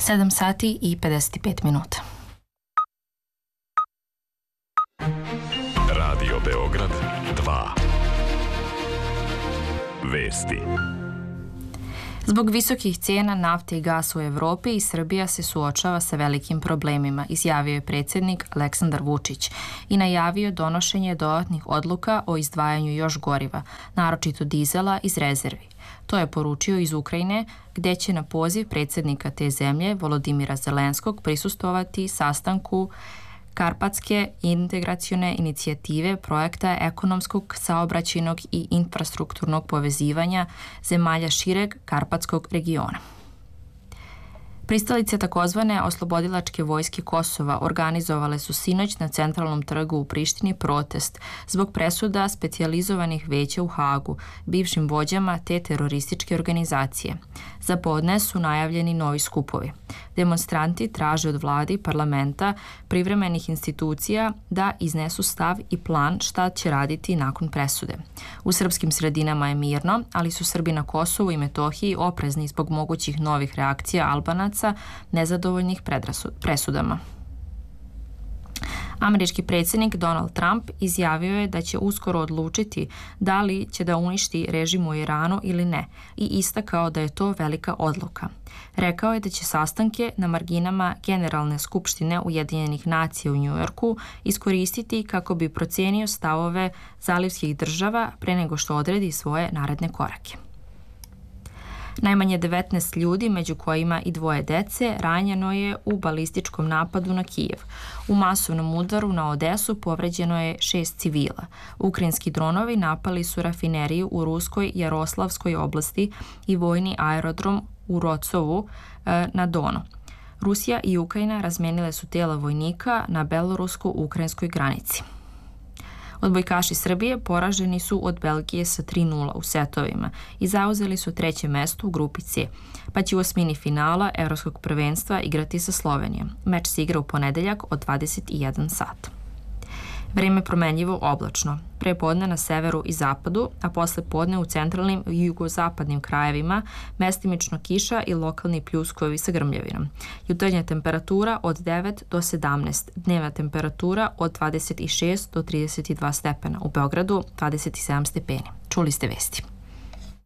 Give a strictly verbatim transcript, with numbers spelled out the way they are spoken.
sedam sati i pedeset pet minuta. Radio Beograd dva. Vesti. Zbog visokih cijena nafte i gasa u Evropi i Srbija se suočava sa velikim problemima, izjavio je predsjednik Aleksandar Vučić i najavio donošenje dodatnih odluka o izdvajanju još goriva, naročito dizela iz rezervi. To je poručio iz Ukrajine, gdje će na poziv predsjednika te zemlje, Volodimira Zelenskog, prisustvovati sastanku Karpatske integracione inicijative projekta ekonomskog, saobraćajnog i infrastrukturnog povezivanja zemalja šireg Karpatskog regiona. Pristalice takozvane oslobodilačke vojske Kosova organizovale su sinoć na centralnom trgu u Prištini protest zbog presuda specijalizovanih veća u Hagu, bivšim vođama te terorističke organizacije. Za podne su najavljeni novi skupovi. Demonstranti traže od vladi, parlamenta, privremenih institucija da iznesu stav i plan šta će raditi nakon presude. U srpskim sredinama je mirno, ali su Srbi na Kosovu i Metohiji oprezni zbog mogućih novih reakcija Albanaca nezadovoljnih presudama. Američki predsjednik Donald Trump izjavio je da će uskoro odlučiti da li će da uništi režim u Iranu ili ne i istakao da je to velika odluka. Rekao je da će sastanke na marginama Generalne skupštine Ujedinjenih nacija u Njujorku iskoristiti kako bi procenio stavove zalivskih država pre nego što odredi svoje naredne korake. Najmanje devetnaest ljudi, među kojima i dvoje dece, ranjeno je u balističkom napadu na Kijev. U masovnom udaru na Odesu povređeno je šest civila. Ukrajinski dronovi napali su rafineriju u ruskoj Jaroslavskoj oblasti i vojni aerodrom u Rocovu e, na Donu. Rusija i Ukrajina razmenile su tela vojnika na belorusko-ukrajinskoj granici. Odbojkaši Srbije poraženi su od Belgije sa tri nula u setovima i zauzeli su treće mesto u grupi C, pa će u osmini finala Evropskog prvenstva igrati sa Slovenijom. Meč se igra u ponedeljak od dvadeset jedan sat. Vreme promenljivo oblačno. Pre podne na severu i zapadu, a posle podne u centralnim i jugozapadnim krajevima mestimično kiša i lokalni pljuskovi sa grmljavinom. Jutarnja temperatura od devet do sedamnaest, dnevna temperatura od dvadeset šest do trideset dva stepena. U Beogradu dvadeset sedam stepeni. Čuli ste vesti.